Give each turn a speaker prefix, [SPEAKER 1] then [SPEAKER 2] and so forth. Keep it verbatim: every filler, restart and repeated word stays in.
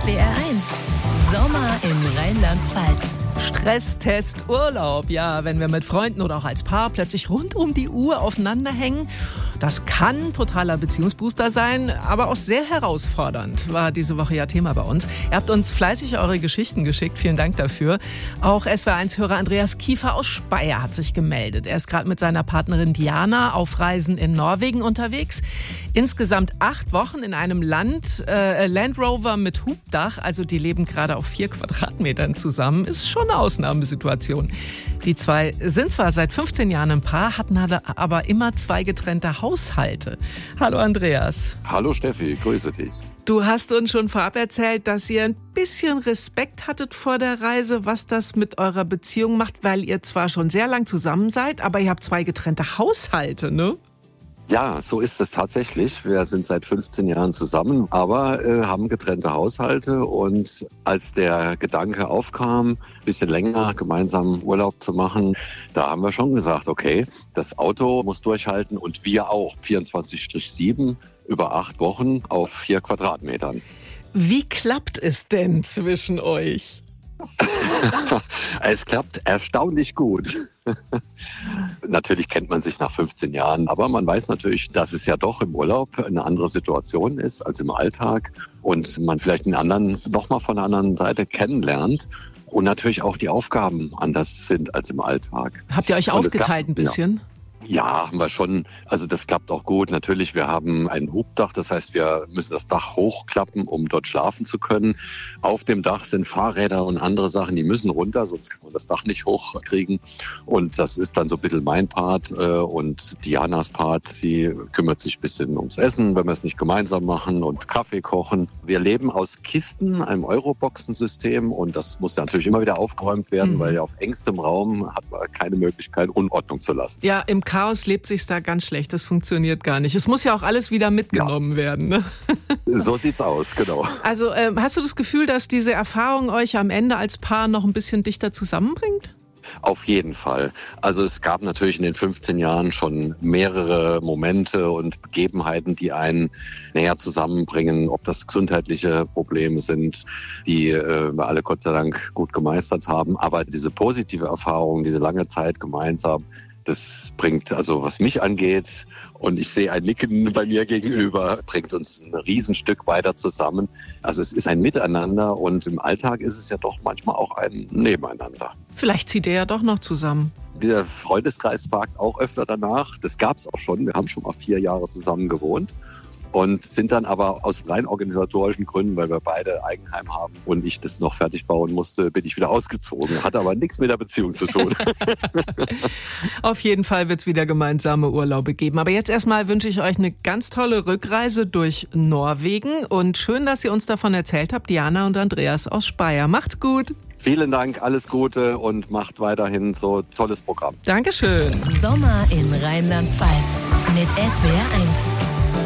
[SPEAKER 1] S W R eins. Sommer in Rheinland-Pfalz.
[SPEAKER 2] Stresstest, Urlaub. Ja, wenn wir mit Freunden oder auch als Paar plötzlich rund um die Uhr aufeinander hängen. Das kann totaler Beziehungsbooster sein, aber auch sehr herausfordernd, war diese Woche ja Thema bei uns. Ihr habt uns fleißig eure Geschichten geschickt. Vielen Dank dafür. Auch S W R eins-Hörer Andreas Kiefer aus Speyer hat sich gemeldet. Er ist gerade mit seiner Partnerin Diana auf Reisen in Norwegen unterwegs. Insgesamt acht Wochen in einem Land, äh, Land Rover mit Hubdach. Also die leben gerade auf vier Quadratmetern zusammen. Ist schon eine Ausnahmesituation. Die zwei sind zwar seit fünfzehn Jahren ein Paar, hatten aber immer zwei getrennte Haushalte. Hallo Andreas.
[SPEAKER 3] Hallo Steffi, grüße dich.
[SPEAKER 2] Du hast uns schon vorab erzählt, dass ihr ein bisschen Respekt hattet vor der Reise, was das mit eurer Beziehung macht, weil ihr zwar schon sehr lang zusammen seid, aber ihr habt zwei getrennte Haushalte, ne?
[SPEAKER 3] Ja, so ist es tatsächlich. Wir sind seit fünfzehn Jahren zusammen, aber äh, haben getrennte Haushalte. Und als der Gedanke aufkam, ein bisschen länger gemeinsam Urlaub zu machen, da haben wir schon gesagt, okay, das Auto muss durchhalten und wir auch. vierundzwanzig sieben über acht Wochen auf vier Quadratmetern.
[SPEAKER 2] Wie klappt es denn zwischen euch?
[SPEAKER 3] Es klappt erstaunlich gut. Natürlich kennt man sich nach fünfzehn Jahren, aber man weiß natürlich, dass es ja doch im Urlaub eine andere Situation ist als im Alltag und man vielleicht den anderen noch mal von der anderen Seite kennenlernt und natürlich auch die Aufgaben anders sind als im Alltag.
[SPEAKER 2] Habt ihr euch
[SPEAKER 3] und
[SPEAKER 2] aufgeteilt ein bisschen?
[SPEAKER 3] Ja. Ja, haben wir schon. Also das klappt auch gut. Natürlich, wir haben ein Hubdach, das heißt, wir müssen das Dach hochklappen, um dort schlafen zu können. Auf dem Dach sind Fahrräder und andere Sachen, die müssen runter, sonst kann man das Dach nicht hochkriegen. Und das ist dann so ein bisschen mein Part und Dianas Part. Sie kümmert sich ein bisschen ums Essen, wenn wir es nicht gemeinsam machen und Kaffee kochen. Wir leben aus Kisten, einem Euroboxen-System und das muss natürlich immer wieder aufgeräumt werden, mhm. weil ja auf engstem Raum hat man keine Möglichkeit, Unordnung zu lassen.
[SPEAKER 2] Ja, im Chaos lebt sich's da ganz schlecht. Das funktioniert gar nicht. Es muss ja auch alles wieder mitgenommen ja. werden. Ne?
[SPEAKER 3] So sieht's aus, genau.
[SPEAKER 2] Also ähm, hast du das Gefühl, dass diese Erfahrung euch am Ende als Paar noch ein bisschen dichter zusammenbringt?
[SPEAKER 3] Auf jeden Fall. Also es gab natürlich in den fünfzehn Jahren schon mehrere Momente und Begebenheiten, die einen näher zusammenbringen, ob das gesundheitliche Probleme sind, die äh, wir alle Gott sei Dank gut gemeistert haben. Aber diese positive Erfahrung, diese lange Zeit gemeinsam, das bringt, also was mich angeht, und ich sehe ein Nicken bei mir gegenüber, bringt uns ein Riesenstück weiter zusammen. Also es ist ein Miteinander und im Alltag ist es ja doch manchmal auch ein Nebeneinander.
[SPEAKER 2] Vielleicht zieht ihr ja doch noch zusammen.
[SPEAKER 3] Der Freundeskreis fragt auch öfter danach. Das gab es auch schon. Wir haben schon mal vier Jahre zusammen gewohnt. Und sind dann aber aus rein organisatorischen Gründen, weil wir beide Eigenheim haben und ich das noch fertig bauen musste, bin ich wieder ausgezogen. Hat aber nichts mit der Beziehung zu tun.
[SPEAKER 2] Auf jeden Fall wird es wieder gemeinsame Urlaube geben. Aber jetzt erstmal wünsche ich euch eine ganz tolle Rückreise durch Norwegen. Und schön, dass ihr uns davon erzählt habt, Diana und Andreas aus Speyer. Macht's gut.
[SPEAKER 3] Vielen Dank, alles Gute und macht weiterhin so tolles Programm.
[SPEAKER 2] Dankeschön.
[SPEAKER 1] Sommer in Rheinland-Pfalz mit S W R eins.